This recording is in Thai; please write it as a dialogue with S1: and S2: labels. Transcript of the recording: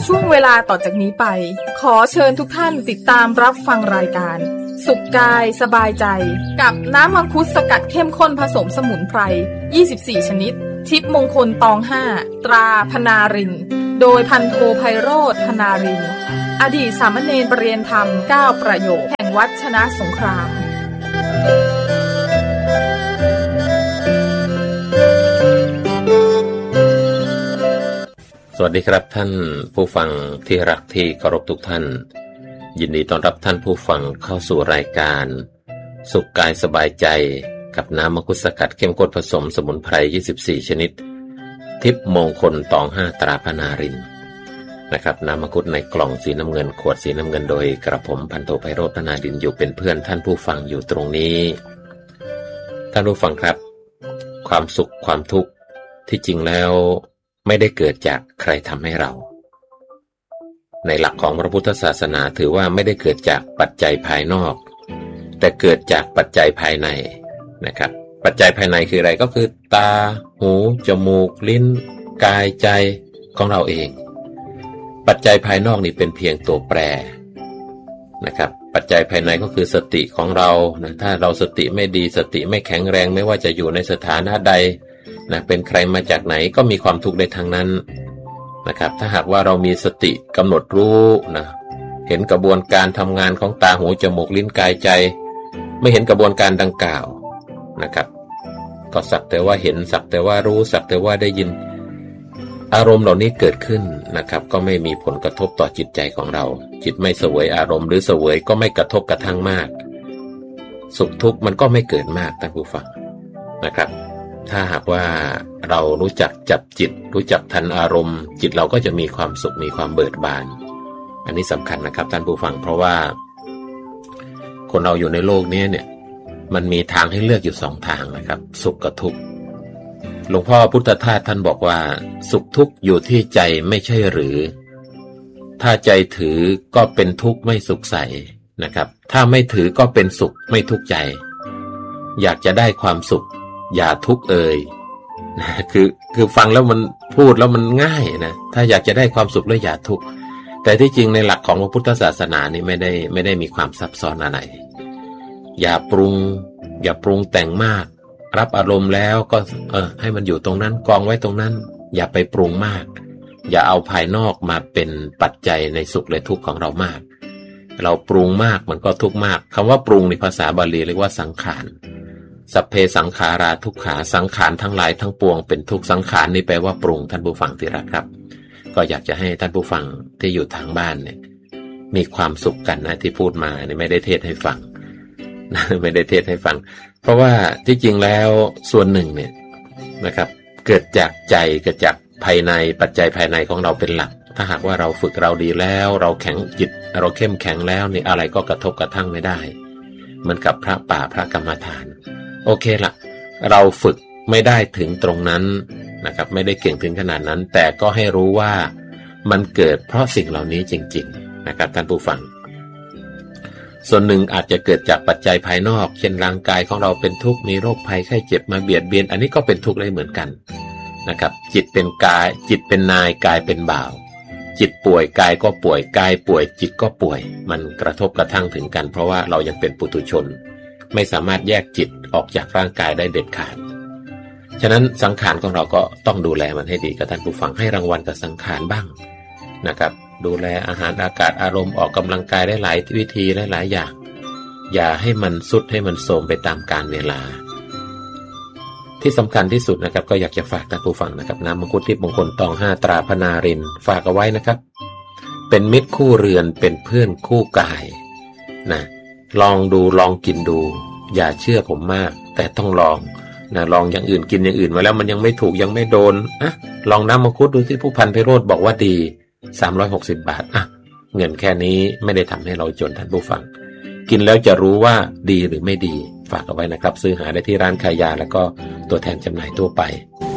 S1: ช่วงเวลาต่อจากนี้ไปขอเชิญทุกท่านติดตามรับฟังรายการสุขกายสบายใจกับน้ำมังคุดสกัดเข้มข้นผสมสมุนไพร24ชนิดทิพย์มงคลตอง5ตราพนารินโดยพันโทไพโรจน์พนารินอดีตสามเณรประเรียนธรรม9ประโยคแห่งวัดชนะสงคราม
S2: สวัสดีครับท่านผู้ฟังที่รักที่เคารพทุกท่านยินดีต้อนรับท่านผู้ฟังเข้าสู่รายการสุขกายสบายใจกับน้ำมังคุดสกัดเข้มข้นผสมสมุนไพร24ชนิดทิพย์มงคลตอง5ตราพนารินนะครับน้ำมังคุดในกล่องสีน้ำเงินขวดสีน้ำเงินโดยกระผมพันโทไพโรจน์พนารินอยู่เป็นเพื่อนท่านผู้ฟังอยู่ตรงนี้ท่านผู้ฟังครับความสุขความทุกข์ที่จริงแล้วไม่ได้เกิดจากใครทำให้เราในหลักของพระพุทธศาสนาถือว่าไม่ได้เกิดจากปัจจัยภายนอกแต่เกิดจากปัจจัยภายในนะครับปัจจัยภายในคืออะไรก็คือตาหูจมูกลิ้นกายใจของเราเองปัจจัยภายนอกนี่เป็นเพียงตัวแปรนะครับปัจจัยภายในก็คือสติของเรานะถ้าเราสติไม่ดีสติไม่แข็งแรงไม่ว่าจะอยู่ในสถานะใดนะเป็นใครมาจากไหนก็มีความทุกข์ได้ทั้งนั้นนะครับถ้าหากว่าเรามีสติกำหนดรู้นะเห็นกระบวนการทำงานของตาหูจมูกลิ้นกายใจไม่เห็นกระบวนการดังกล่าวนะครับก็สักแต่ว่าเห็นสักแต่ว่ารู้สักแต่ว่าได้ยินอารมณ์เหล่านี้เกิดขึ้นนะครับก็ไม่มีผลกระทบต่อจิตใจของเราจิตไม่เสวยอารมณ์หรือเสวยก็ไม่กระทบกระทั่งมากสุขทุกข์มันก็ไม่เกิดมากท่านผู้ฟังนะครับถ้าหากว่าเรารู้จักจับจิตรู้จักทันอารมณ์จิตเราก็จะมีความสุขมีความเบิกบานอันนี้สำคัญนะครับท่านผู้ฟังเพราะว่าคนเราอยู่ในโลกนี้เนี่ยมันมีทางให้เลือกอยู่2ทางนะครับสุขกับทุกข์หลวงพ่อพุทธทาสท่านบอกว่าสุขทุกข์อยู่ที่ใจไม่ใช่หรือถ้าใจถือก็เป็นทุกข์ไม่สุขใสนะครับถ้าไม่ถือก็เป็นสุขไม่ทุกข์ใจอยากจะได้ความสุขอย่าทุกข์คือฟังแล้วมันพูดแล้วมันง่ายนะถ้าอยากจะได้ความสุขแล้วอย่าทุกข์แต่ที่จริงในหลักของพระพุทธศาสนานี่ไม่ได้มีความซับซ้อนอะไรอย่าปรุงแต่งมากรับอารมณ์แล้วก็ให้มันอยู่ตรงนั้นกองไว้ตรงนั้นอย่าไปปรุงมากอย่าเอาภายนอกมาเป็นปัจจัยในสุขและทุกข์ของเรามากเราปรุงมากมันก็ทุกข์มากคำว่าปรุงในภาษาบาลีเรียกว่าสังขารสัพเพสังขาราทุกขาสังขารทั้งหลายทั้งปวงเป็นทุกข์สังขารนี่แปลว่าปรุงท่านผู้ฟังที่รักครับก็อยากจะให้ท่านผู้ฟังที่อยู่ทางบ้านเนี่ยมีความสุขกันนะที่พูดมานี่ไม่ได้เทศให้ฟังไม่ได้เทศให้ฟังเพราะว่าที่จริงแล้วส่วนหนึ่งเนี่ยนะครับเกิดจากใจเกิดจากภายในปัจจัยภายในของเราเป็นหลักถ้าหากว่าเราฝึกเราดีแล้วเราแข็งจิตเราเข้มแข็งแล้วนี่อะไรก็กระทบกระทั่งไม่ได้เหมือนกับพระป่าพระกรรมฐานโอเคละเราฝึกไม่ได้ถึงตรงนั้นนะครับไม่ได้เก่งถึงขนาดนั้นแต่ก็ให้รู้ว่ามันเกิดเพราะสิ่งเหล่านี้จริงๆนะครับท่านผู้ฟังส่วนหนึ่งอาจจะเกิดจากปัจจัยภายนอกเช่นร่างกายของเราเป็นทุกข์มีโรคภัยไข้เจ็บมาเบียดเบียนอันนี้ก็เป็นทุกข์ได้เหมือนกันนะครับจิตเป็นกายจิตเป็นนายกายเป็นบ่าวจิตป่วยกายก็ป่วยกายป่วยจิตก็ป่วยมันกระทบกระทั่งถึงกันเพราะว่าเรายังเป็นปุถุชนไม่สามารถแยกจิตออกจากร่างกายได้เด็ดขาดฉะนั้นสังขารของเราก็ต้องดูแลมันให้ดีกับท่านผู้ฟังให้รางวัลกับสังขารบ้างนะครับดูแลอาหารอากาศอารมณ์ออกกำลังกายได้หลายวิธีได้หลายอย่างอย่าให้มันสุดให้มันโทรมไปตามกาลเวลาที่สำคัญที่สุดนะครับก็อยากจะฝากท่านผู้ฟังนะครับน้ำมังคุดทิพย์มงคลตอง5ตราพนารินฝากเอาไว้นะครับเป็นมิตรคู่เรือนเป็นเพื่อนคู่กายนะลองดูลองกินดูอย่าเชื่อผมมากแต่ต้องลองนะลองอย่างอื่นกินอย่างอื่นมาแล้วมันยังไม่ถูกยังไม่โดนลองน้ำมังคุดดูที่ผู้พันไพโรจน์บอกว่าดี360 บาทเงินแค่นี้ไม่ได้ทำให้เราจนท่านผู้ฟังกินแล้วจะรู้ว่าดีหรือไม่ดีฝากเอาไว้นะครับซื้อหาได้ที่ร้านขายยาแล้วก็ตัวแทนจำหน่ายทั่วไป